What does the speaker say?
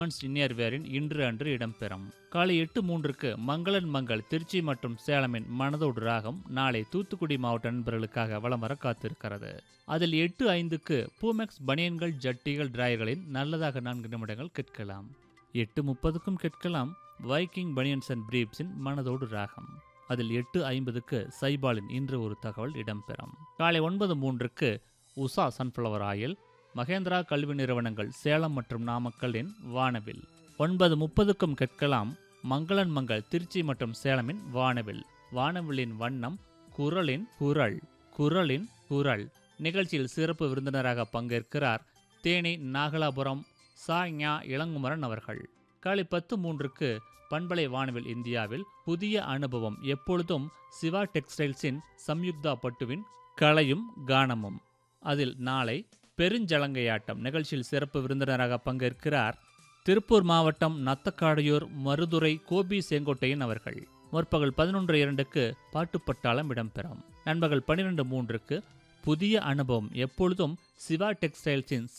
இன்னியர்வேரின் இன்று அன்று இடம்பெறும். காலை 8:03க்கு மங்களன் மங்கள் திருச்சி மற்றும் சேலமின் மனதோடு ராகம் நாளை தூத்துக்குடி மாவட்ட நண்பர்களுக்காக வலம் வர காத்திருக்கிறது. அதில் 8:05க்கு பூமெக்ஸ் பனியன்கள் ஜட்டிகள் டிராயர்களின் நல்லதாக 4 நிமிடங்கள் கேட்கலாம். 8:30க்கும் கேட்கலாம் வைக்கிங் பனியன்ஸ் அண்ட் பிரீப்ஸின் மனதோடு ராகம். அதில் 8:50க்கு சைபாலின் இன்று ஒரு தகவல் இடம்பெறும். காலை 9:03க்கு உஷா சன்ஃப்ளவர் ஆயில் மகேந்திரா கல்வி நிறுவனங்கள் சேலம் மற்றும் நாமக்கலின் வானவில். 9:30க்கும் கேட்கலாம் மங்களன் மங்கள் திருச்சி மற்றும் சேலமின் வானவில். வானவிலின் வண்ணம் குரலின் குரல். குரலின் குரல் நிகழ்ச்சியில் சிறப்பு விருந்தினராக பங்கேற்கிறார் தேனி நாகலாபுரம் சா இளங்குமரன் அவர்கள். காலை 10:03க்கு பண்பலை வானவில் இந்தியாவில் புதிய அனுபவம் எப்பொழுதும் சிவா டெக்ஸ்டைல்ஸின் சம்யுக்தா பட்டுவின் கலையும் கானமும். அதில் நாளை பெருஞ்சலங்கையாட்டம் நிகழ்ச்சியில் சிறப்பு விருந்தினராக பங்கேற்கிறார் திருப்பூர் மாவட்டம் நத்தக்காடையூர் மருதுரை கோபி செங்கோட்டையன் அவர்கள். முற்பகல் 11:02க்கு பாட்டுப்பட்டாளம் இடம்பெறும். நண்பகல் 12:03க்கு புதிய அனுபவம் எப்பொழுதும் சிவா டெக்ஸ்டைல்ஸின்